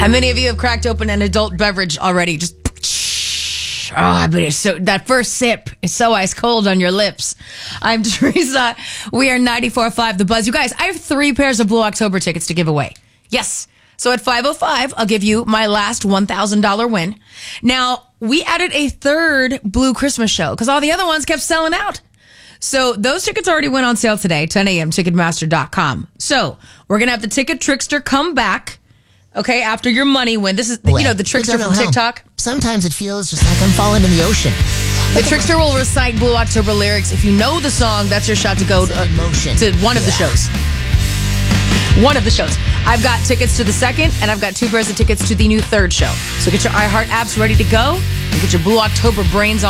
How many of you have cracked open an adult beverage already? Just, but it's so, that first sip is so ice cold on your lips. I'm Teresa. We are 94.5 The Buzz. You guys, I have 3 pairs of Blue October tickets to give away. Yes. So at 5:05, I'll give you my last $1,000 win. Now, we added a third Blue Christmas show because all the other ones kept selling out. So those tickets already went on sale today, 10 a.m., Ticketmaster.com. So we're going to have the Ticket Trickster come back, okay, after your money win. This is, the trickster from TikTok. Sometimes it feels just like I'm falling in the ocean. The trickster will recite Blue October lyrics. If you know the song, that's your shot to go to one of the shows. One of the shows. I've got tickets to the second, and I've got 2 pairs of tickets to the new third show. So get your iHeart apps ready to go and get your Blue October brains on.